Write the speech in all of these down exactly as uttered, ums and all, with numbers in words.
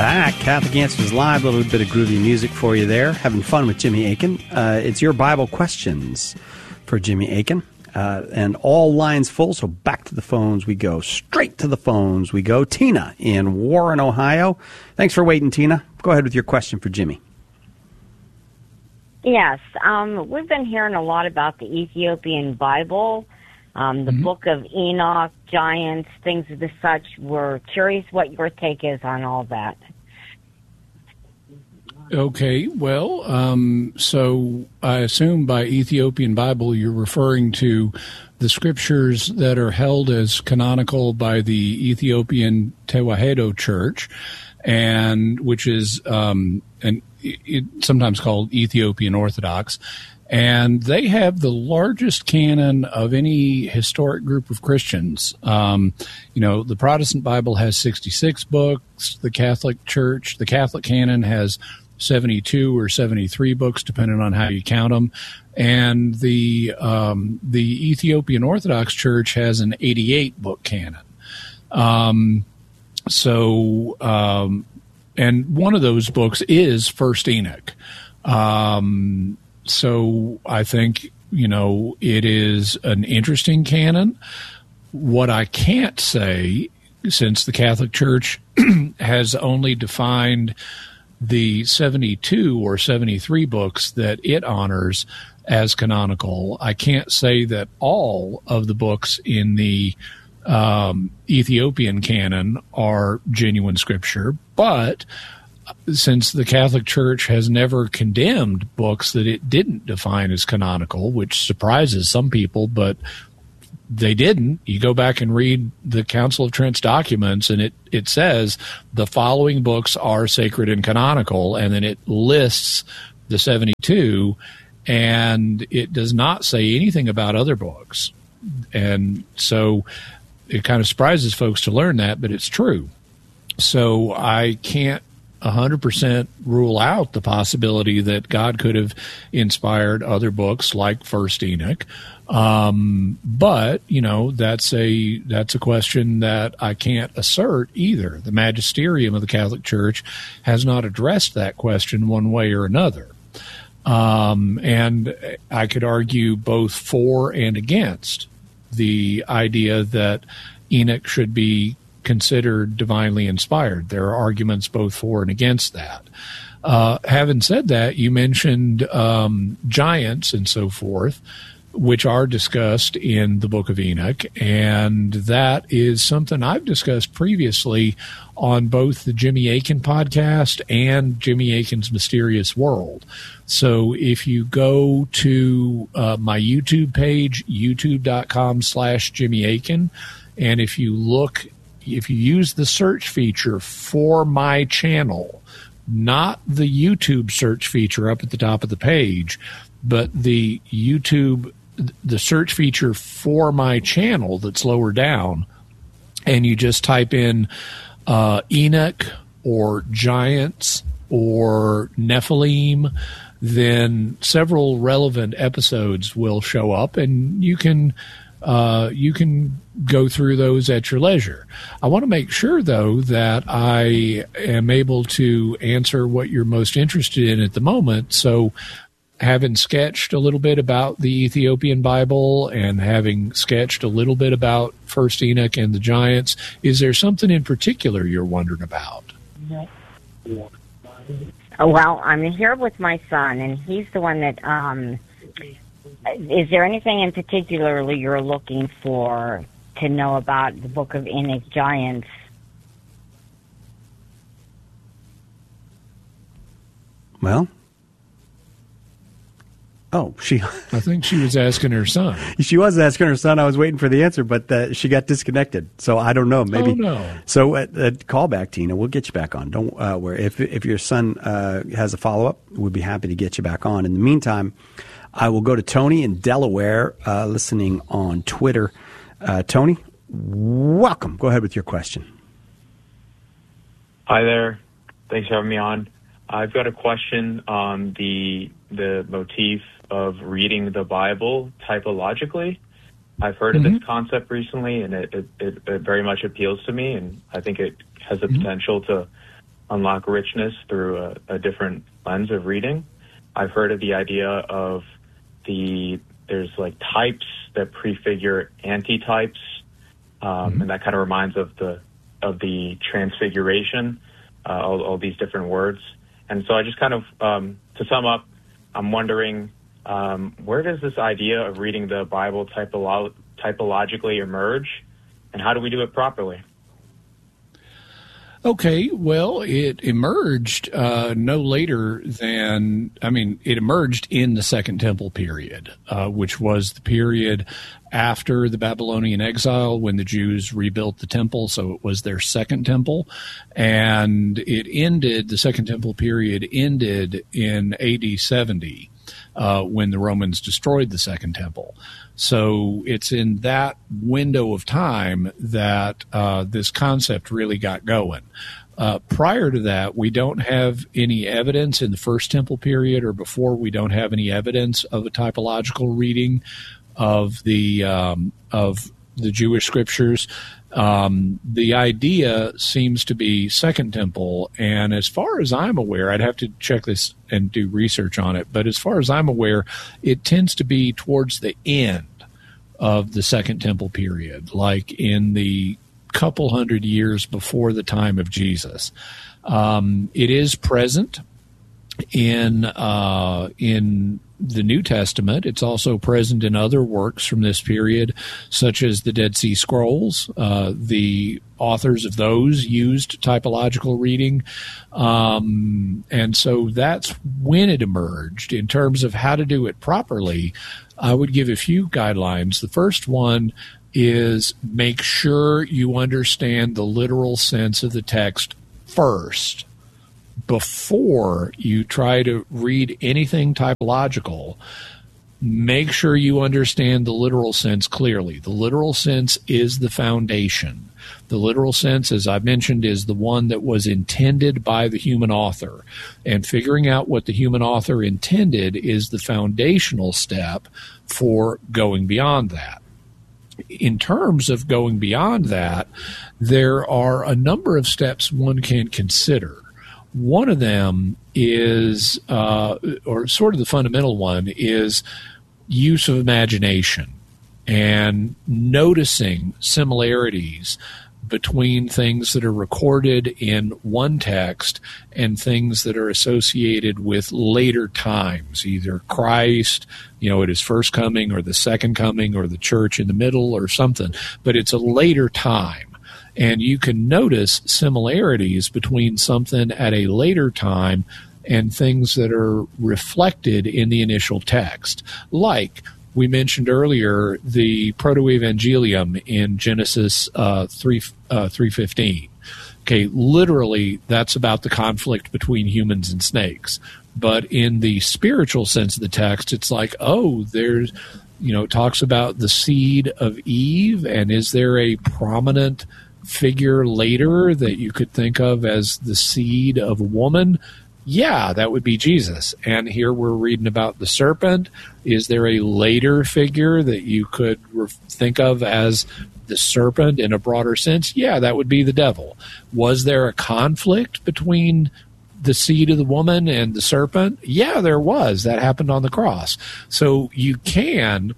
back. Catholic Answers Live. A little bit of groovy music for you there. Having fun with Jimmy Akin. Uh, it's your Bible questions for Jimmy Akin. Uh, and all lines full, so back to the phones we go. Straight to the phones we go. Tina in Warren, Ohio. Thanks for waiting, Tina. Go ahead with your question for Jimmy. Yes. Um, we've been hearing a lot about the Ethiopian Bible, um, the mm-hmm. Book of Enoch, giants, things of the such. We're curious what your take is on all that. Okay, well, um, so I assume by Ethiopian Bible you're referring to the scriptures that are held as canonical by the Ethiopian Tewahedo Church, and which is um, an, it, sometimes called Ethiopian Orthodox, and they have the largest canon of any historic group of Christians. Um, you know, the Protestant Bible has sixty-six books. The Catholic Church, the Catholic canon has seventy-two or seventy-three books, depending on how you count them. And the um, the Ethiopian Orthodox Church has an eighty-eight book canon. Um, so, um, and one of those books is First Enoch. Um, so I think, you know, it is an interesting canon. What I can't say, since the Catholic Church has only defined the seventy-two or seventy-three books that it honors as canonical, I can't say that all of the books in the um, Ethiopian canon are genuine scripture, but since the Catholic Church has never condemned books that it didn't define as canonical, which surprises some people, but they didn't. You go back and read the Council of Trent's documents, and it, it says the following books are sacred and canonical, and then it lists the seventy-two, and it does not say anything about other books. And so it kind of surprises folks to learn that, but it's true. So I can't one hundred percent rule out the possibility that God could have inspired other books like First Enoch. Um, but, you know, that's a, that's a question that I can't assert either. The magisterium of the Catholic Church has not addressed that question one way or another. Um, and I could argue both for and against the idea that Enoch should be considered divinely inspired. There are arguments both for and against that. Uh, having said that, you mentioned um, giants and so forth, which are discussed in the Book of Enoch, and that is something I've discussed previously on both the Jimmy Akin podcast and Jimmy Akin's Mysterious World. So if you go to uh, my YouTube page, youtube.com slash Jimmy Akin, and if you look, if you use the search feature for my channel, not the YouTube search feature up at the top of the page, but the YouTube the search feature for my channel that's lower down, and you just type in uh, Enoch or giants or Nephilim, then several relevant episodes will show up, and you can uh, you can go through those at your leisure. I want to make sure, though, that I am able to answer what you're most interested in at the moment. So having sketched a little bit about the Ethiopian Bible and having sketched a little bit about First Enoch and the giants, is there something in particular you're wondering about? Oh, well, I'm here with my son, and he's the one that, um, is there anything in particularly you're looking for to know about the Book of Enoch giants? Well, Oh, she. I think she was asking her son. She was asking her son. I was waiting for the answer, but uh, she got disconnected. So I don't know. Maybe. Oh, no. So uh, uh, call back, Tina. We'll get you back on. Don't uh, worry. If if your son uh, has a follow up, we'd be happy to get you back on. In the meantime, I will go to Tony in Delaware, uh, listening on Twitter. Uh, Tony, welcome. Go ahead with your question. Hi there. Thanks for having me on. I've got a question on the the motif of reading the Bible typologically. I've heard mm-hmm. of this concept recently, and it, it, it, it very much appeals to me, and I think it has the mm-hmm. potential to unlock richness through a, a different lens of reading. I've heard of the idea of the, there's like types that prefigure antitypes, um, mm-hmm. and that kind of reminds of the, of the transfiguration, uh, all, all these different words. And so I just kind of, um, to sum up, I'm wondering, um, where does this idea of reading the Bible typolo- typologically emerge, and how do we do it properly? Okay, well, it emerged uh, no later than, I mean, it emerged in the Second Temple period, uh, which was the period after the Babylonian exile when the Jews rebuilt the temple, so it was their second temple. And it ended, the Second Temple period ended in A D seventy uh, when the Romans destroyed the Second Temple. So it's in that window of time that uh, this concept really got going. Uh, prior to that, we don't have any evidence in the First Temple period or before. We don't have any evidence of a typological reading of the um, of the Jewish scriptures. Um, the idea seems to be Second Temple, and as far as I'm aware, I'd have to check this and do research on it, but as far as I'm aware, it tends to be towards the end of the Second Temple period, like in the couple hundred years before the time of Jesus. Um, it is present in uh, in the New Testament. It's also present in other works from this period, such as the Dead Sea Scrolls. Uh, the authors of those used typological reading. Um, and so that's when it emerged. In terms of how to do it properly, I would give a few guidelines. The first one is make sure you understand the literal sense of the text first. Before you try to read anything typological, make sure you understand the literal sense clearly. The literal sense is the foundation. The literal sense, as I mentioned, is the one that was intended by the human author. And figuring out what the human author intended is the foundational step for going beyond that. In terms of going beyond that, there are a number of steps one can consider. One of them is, uh, or sort of the fundamental one, is use of imagination and noticing similarities between things that are recorded in one text and things that are associated with later times, either Christ, you know, at his first coming or the second coming or the church in the middle or something, but it's a later time. And you can notice similarities between something at a later time and things that are reflected in the initial text. Like we mentioned earlier, the Proto-Evangelium in Genesis uh, three fifteen. Okay, literally, that's about the conflict between humans and snakes. But in the spiritual sense of the text, it's like, oh, there's, you know, it talks about the seed of Eve, and is there a prominent figure later that you could think of as the seed of a woman? Yeah, that would be Jesus. And here we're reading about the serpent. Is there a later figure that you could re- think of as the serpent in a broader sense? Yeah, that would be the devil. Was there a conflict between the seed of the woman and the serpent? Yeah, there was. That happened on the cross. So you can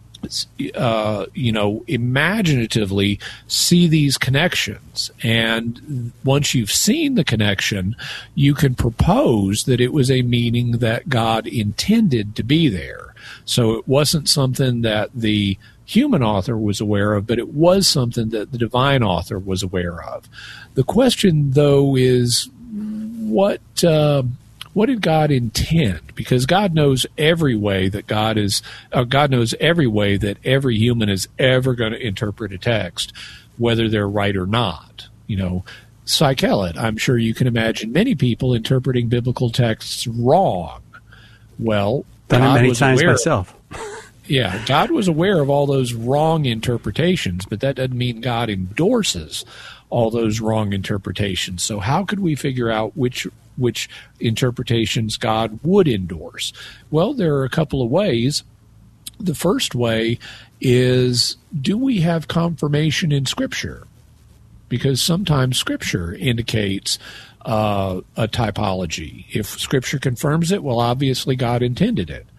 Uh, you know, imaginatively see these connections. And once you've seen the connection, you can propose that it was a meaning that God intended to be there. So it wasn't something that the human author was aware of, but it was something that the divine author was aware of. The question, though, is what... Uh, What did God intend? Because God knows every way that God is, uh, God knows every way that every human is ever going to interpret a text, whether they're right or not. You know, Psychelet, I'm sure you can imagine many people interpreting biblical texts wrong. Well, done it many was times aware myself. Of, yeah, God was aware of all those wrong interpretations, but that doesn't mean God endorses all those wrong interpretations. So how could we figure out which which interpretations God would endorse? Well, there are a couple of ways. The first way is, do we have confirmation in Scripture? because sometimes Scripture indicates uh, a typology. If Scripture confirms it, well, obviously God intended it.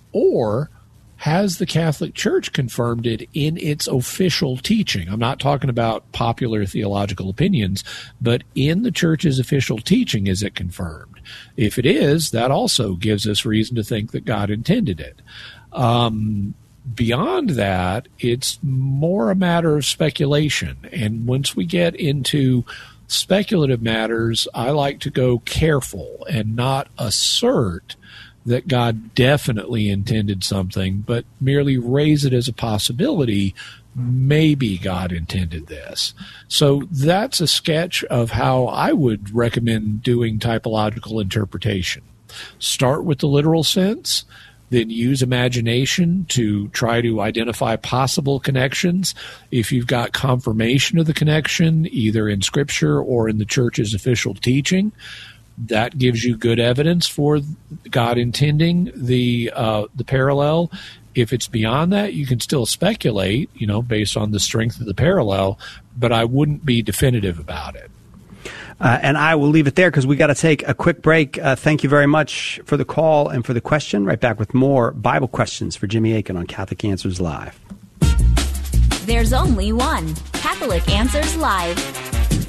Or has the Catholic Church confirmed it in its official teaching? I'm not talking about popular theological opinions, but in the Church's official teaching, is it confirmed? If it is, that also gives us reason to think that God intended it. Um, beyond that, it's more a matter of speculation. And once we get into speculative matters, I like to go careful and not assert that God definitely intended something, but merely raise it as a possibility. Maybe God intended this. So that's a sketch of how I would recommend doing typological interpretation. Start with the literal sense, then use imagination to try to identify possible connections. If you've got confirmation of the connection, either in Scripture or in the Church's official teaching, that gives you good evidence for God intending the uh, the parallel. If it's beyond that, you can still speculate, you know, based on the strength of the parallel, but I wouldn't be definitive about it. Uh, and I will leave it there because we got to take a quick break. Uh, thank you very much for the call and for the question. Right back with more Bible questions for Jimmy Akin on Catholic Answers Live. There's only one Catholic Answers Live.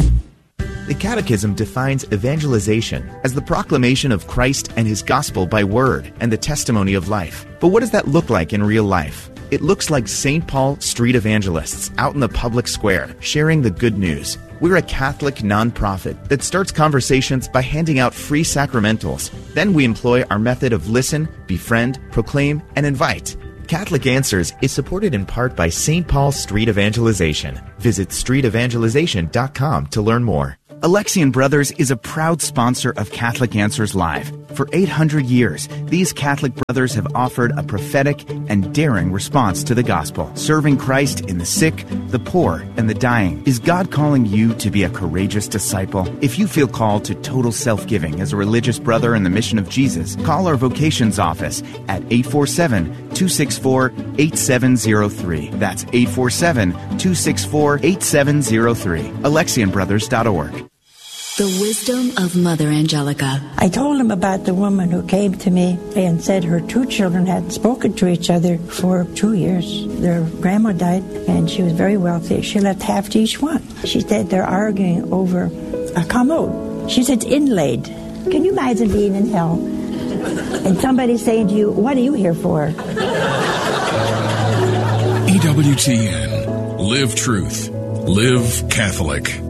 The Catechism defines evangelization as the proclamation of Christ and His gospel by word and the testimony of life. But what does that look like in real life? It looks like Saint Paul street evangelists out in the public square sharing the good news. We're a Catholic nonprofit that starts conversations by handing out free sacramentals. Then we employ our method of listen, befriend, proclaim, and invite. Catholic Answers is supported in part by Saint Paul Street Evangelization. Visit street evangelization dot com to learn more. Alexian Brothers is a proud sponsor of Catholic Answers Live. For eight hundred years, these Catholic brothers have offered a prophetic and daring response to the gospel, serving Christ in the sick, the poor, and the dying. Is God calling you to be a courageous disciple? If you feel called to total self-giving as a religious brother in the mission of Jesus, call our vocations office at eight four seven, two six four, eight seven zero three. That's eight four seven, two six four, eight seven zero three. Alexian Brothers dot org. The wisdom of Mother Angelica. I told him about the woman who came to me and said her two children hadn't spoken to each other for two years. Their grandma died, and she was very wealthy. She left half to each one. She said they're arguing over a commode. She said it's inlaid. Can you imagine being in hell and somebody saying to you, "What are you here for?" E W T N. Live truth. Live Catholic.